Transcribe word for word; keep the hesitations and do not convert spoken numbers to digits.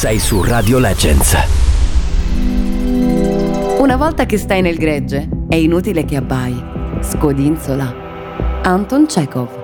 sei su Radio Legends. Una volta che stai nel gregge, è inutile che abbai. Scodinzola. Anton Chekhov.